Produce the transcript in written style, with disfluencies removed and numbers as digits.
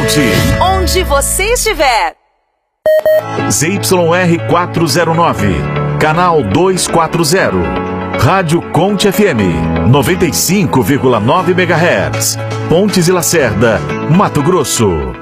Ponte. Onde você estiver. ZYR 409, canal 240. Rádio Conte FM, 95,9 MHz. Pontes e Lacerda, Mato Grosso.